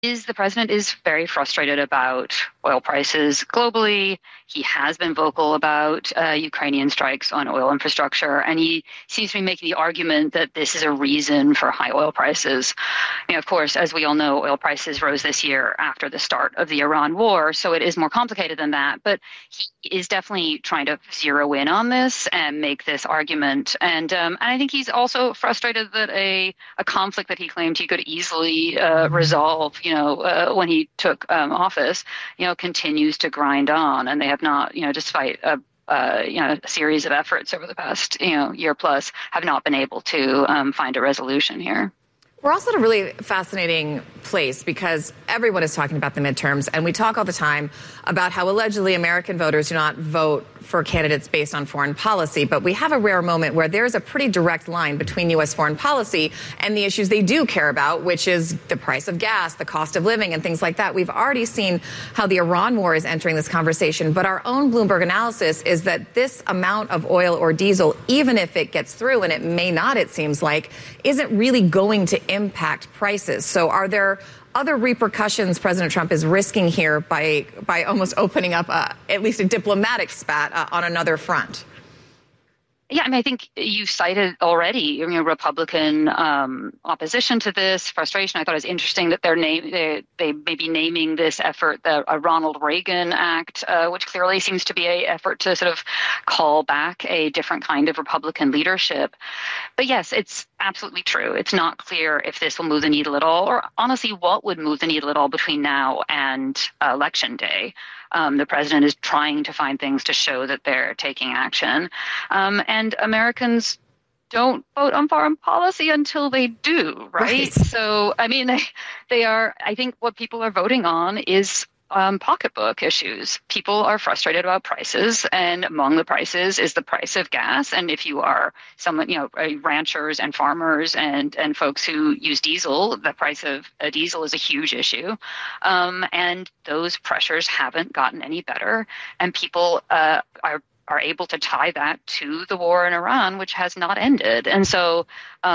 The president is very frustrated about oil prices globally. He has been vocal about Ukrainian strikes on oil infrastructure, and he seems to be making the argument that this is a reason for high oil prices. Of course, as we all know, oil prices rose this year after the start of the Iran war, so it is more complicated than that. But he is definitely trying to zero in on this and make this argument. And I think he's also frustrated that a conflict that he claimed he could easily resolve, when he took office, continues to grind on, and they have not, despite a series of efforts over the past, year plus, have not been able to find a resolution here. We're also at a really fascinating place because everyone is talking about the midterms, and we talk all the time about how allegedly American voters do not vote for candidates based on foreign policy. But we have a rare moment where there's a pretty direct line between U.S. foreign policy and the issues they do care about, which is the price of gas, the cost of living, and things like that. We've already seen how the Iran war is entering this conversation. But our own Bloomberg analysis is that this amount of oil or diesel, even if it gets through, and it may not, it seems like, isn't really going to impact prices. So are there other repercussions President Trump is risking here by almost opening up at least a diplomatic spat on another front? Yeah, I think you cited already, Republican opposition to this, frustration. I thought it was interesting that they may be naming this effort a Ronald Reagan Act, which clearly seems to be an effort to sort of call back a different kind of Republican leadership. But yes, it's absolutely true. It's not clear if this will move the needle at all, or honestly, what would move the needle at all between now and Election Day. The president is trying to find things to show that they're taking action. And Americans don't vote on foreign policy until they do, right? So, they are, I think what people are voting on is pocketbook issues. People are frustrated about prices, and among the prices is the price of gas. And if you are someone, ranchers and farmers and folks who use diesel, the price of a diesel is a huge issue. And those pressures haven't gotten any better. And people are able to tie that to the war in Iran, which has not ended. And so,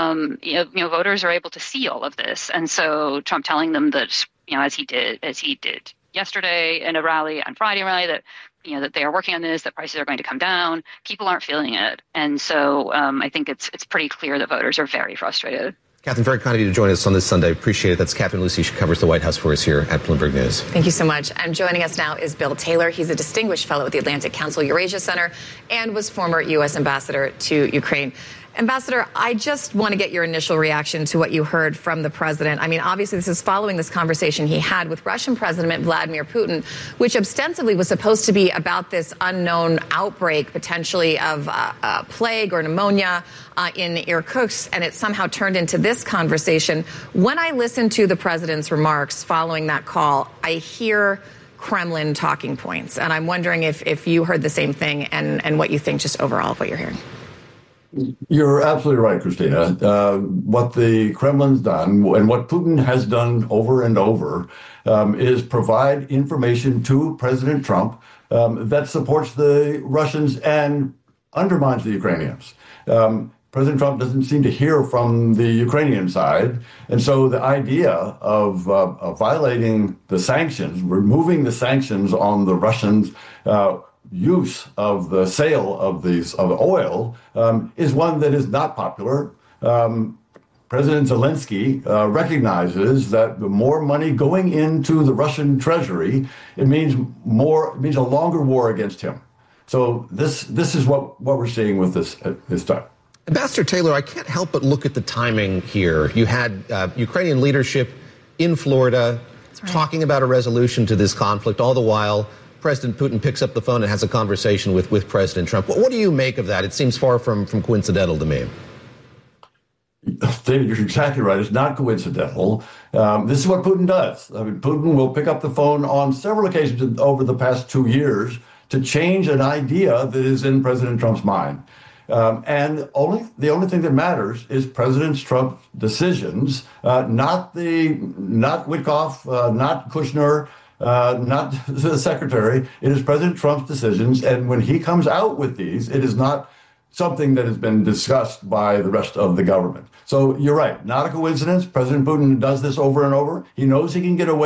voters are able to see all of this. And so Trump telling them that, as he did yesterday in a rally, on Friday rally, that that they are working on this, that prices are going to come down. People aren't feeling it, and so I think it's pretty clear that voters are very frustrated. Catherine, very kind of you to join us on this Sunday. Appreciate it. That's Catherine Lucy. She covers the White House for us here at Bloomberg News. Thank you so much. And joining us now is Bill Taylor. He's a distinguished fellow at the Atlantic Council Eurasia Center and was former U.S. ambassador to Ukraine. Ambassador, I just want to get your initial reaction to what you heard from the president. Obviously, this is following this conversation he had with Russian President Vladimir Putin, which ostensibly was supposed to be about this unknown outbreak, potentially of plague or pneumonia in Irkutsk, and it somehow turned into this conversation. When I listen to the president's remarks following that call, I hear Kremlin talking points, and I'm wondering if you heard the same thing and what you think just overall of what you're hearing. You're absolutely right, Christina. What the Kremlin's done and what Putin has done over and over is provide information to President Trump that supports the Russians and undermines the Ukrainians. President Trump doesn't seem to hear from the Ukrainian side. And so the idea of violating the sanctions, removing the sanctions on the Russians' use of the sale of oil is one that is not popular. President Zelensky recognizes that the more money going into the Russian treasury, it means a longer war against him. So this is what we're seeing with this time. Ambassador Taylor, I can't help but look at the timing here. You had Ukrainian leadership in Florida talking about a resolution to this conflict. All the while, President Putin picks up the phone and has a conversation with President Trump. What do you make of that? It seems far from coincidental to me. David, you're exactly right. It's not coincidental. This is what Putin does. Putin will pick up the phone on several occasions over the past 2 years to change an idea that is in President Trump's mind. And the only thing that matters is President Trump's decisions, not Witkoff, not Kushner, not the secretary. It is President Trump's decisions. And when he comes out with these, it is not something that has been discussed by the rest of the government. So you're right, not a coincidence. President Putin does this over and over. He knows he can get away